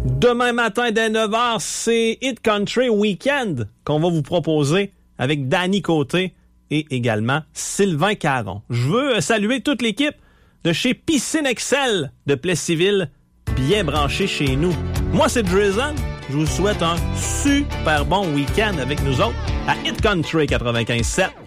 Demain matin dès 9h, c'est Hit Country Weekend qu'on va vous proposer avec Danny Côté et également Sylvain Caron. Je veux saluer toute l'équipe de chez Piscine Excel de Plessisville, bien branchée chez nous. Moi, c'est Drizzle. Je vous souhaite un super bon week-end avec nous autres à Hit Country 95.7.